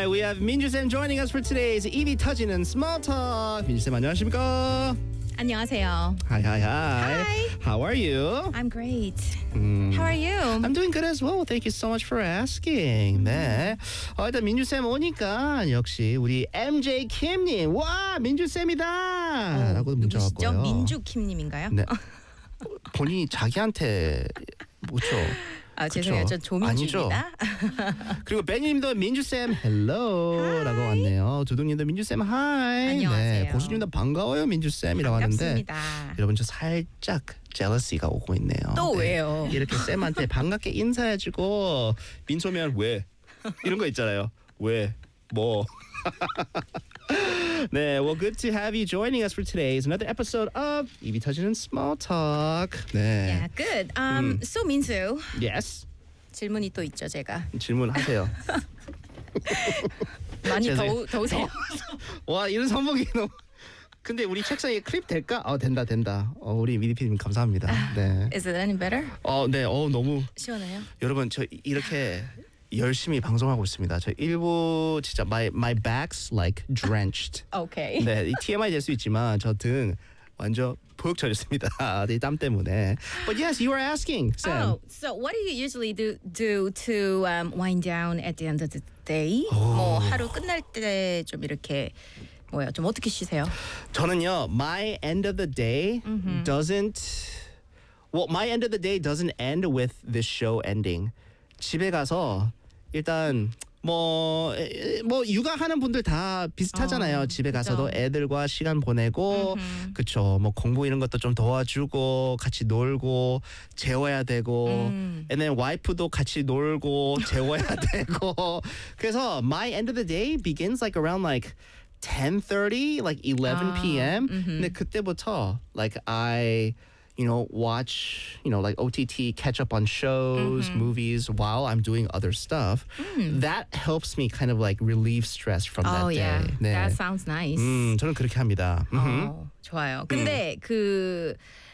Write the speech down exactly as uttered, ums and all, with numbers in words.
right, we have Minju Sam joining us for today's 입이 터지는 Small Talk. Minju Sam 안녕하십니까? 안녕하세요. Hi, hi, hi. Hi. How are you? I'm great. 음, How are you? I'm doing good as well. Thank you so much for asking. 네. 어, 일단 민주 쌤 오니까 역시 우리 엠제이 킴님, 와 민주 쌤이다. 라고 문자 누구시죠? 왔고요. 민주킴님인가요? 네. 본인이 자기한테 뭐죠? 아 죄송해요. 저 조민주입니다. 그리고 베니님도 민주쌤 헬로라고 왔네요. 두둥님도 민주쌤 하이. 안녕하세요. 네, 보수님도 반가워요 민주쌤이라고 하는데 반갑습니다. 여러분 저 살짝 젤러시가 오고 있네요. 또 네. 왜요? 이렇게 쌤한테 반갑게 인사해주고 민소면 왜? 이런 거 있잖아요. 왜? 뭐? 네, well, good to have you joining us for today's another episode of 입이 터지는 Small Talk. 네. Yeah, good. Um, so 민수 Yes. 질문이 또 있죠, 제가. 질문하세요. 많이 죄송해요. 더우, 더우세요? 와 이런 선물이 너무. 근데 우리 책상에 클립 될까? 어 된다 된다. 어 우리 미디피님 감사합니다. 네. Is it any better? 어 네. 어 너무 시원해요? 여러분 저 이렇게 열심히 방송하고 있습니다. 저 일부 진짜 my my back's like drenched. Okay. 네, 이 티엠아이 될 수 있지만 저 등 완전 푹 젖었습니다. 이 땀 때문에. But yes, you were asking, Sam. Oh, so what do you usually do do to um, wind down at the end of the day? 오. 뭐 하루 끝날 때 좀 이렇게 뭐야 좀 어떻게 쉬세요? 저는요, my end of the day doesn't. Well, my end of the day doesn't end with this show ending. 집에 가서 일단 뭐, 에, 뭐 육아하는 분들 다 비슷하잖아요. 어, 집에 그죠. 가서도 애들과 시간 보내고, 그쵸. 뭐 공부 이런 것도 좀 도와주고, 같이 놀고, 재워야 되고, 음. and then 와이프도 같이 놀고, 재워야 되고. 그래서 my end of the day begins like around like ten thirty, like eleven p.m. 근데 그때부터 like I you know, watch, you know, like O T T, catch up on shows, movies while I'm doing other stuff. That helps me kind of like relieve stress from that Oh day. yeah, 네. that sounds nice. 음, 저는 그렇게 합니다. 음흠. 어, 좋아요. 근데 그